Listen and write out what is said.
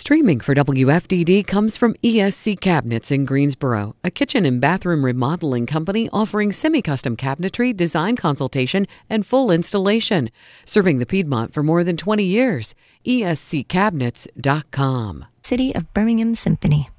Streaming for WFDD comes from ESC Cabinets in Greensboro, a kitchen and bathroom remodeling company offering semi-custom cabinetry, design consultation, and full installation. Serving the Piedmont for more than 20 years. ESCCabinets.com. City of Birmingham Symphony.